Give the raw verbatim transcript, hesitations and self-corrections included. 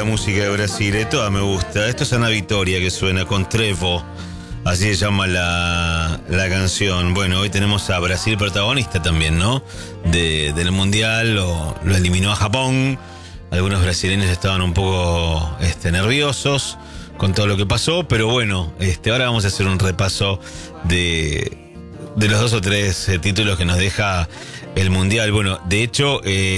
música de Brasil, eh, toda me gusta. Esto es Ana Victoria que suena con Trevo, así se llama la, la canción. Bueno, hoy tenemos a Brasil protagonista también, ¿no? De, del Mundial, lo, lo eliminó a Japón. Algunos brasileños estaban un poco este, nerviosos con todo lo que pasó, pero bueno, este, ahora vamos a hacer un repaso de, de los dos o tres eh, títulos que nos deja el Mundial. Bueno, de hecho... Eh,